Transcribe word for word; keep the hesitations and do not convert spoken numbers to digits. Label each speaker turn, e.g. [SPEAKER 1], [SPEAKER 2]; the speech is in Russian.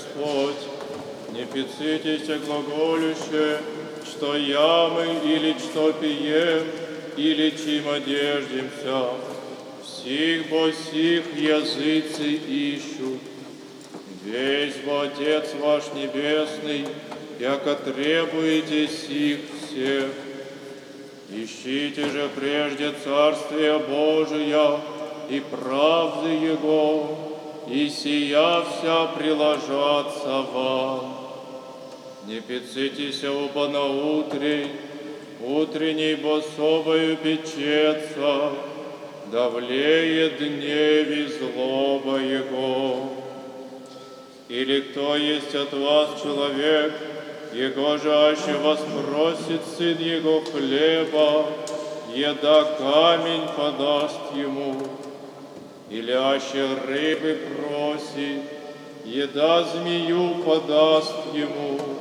[SPEAKER 1] Господь. Не пицитесь глаголюще, что ямы или что пием, или чим одеждемся. Всех бо сих языцы ищут. Весь бо Отец ваш Небесный, яко требуете сих всех. Ищите же прежде Царствия Божия и правды Его, и сия вся приложатся вам. Не пицитесь оба на утре, утренней бо собою печется, давлее дневи злоба Его. Или кто есть от вас человек, Его же аще вас просит сын Его хлеба, еда камень подаст ему, или аще рыбы просит, еда змею подаст ему.